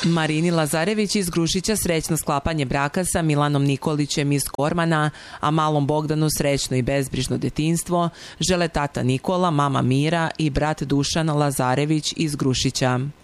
Marini Lazarević iz Grušića srećno sklapanje braka sa Milanom Nikolićem iz Kormana, a malom Bogdanu srećno i bezbrižno detinjstvo žele tata Nikola, mama Mira i brat Dušan Lazarević iz Grušića.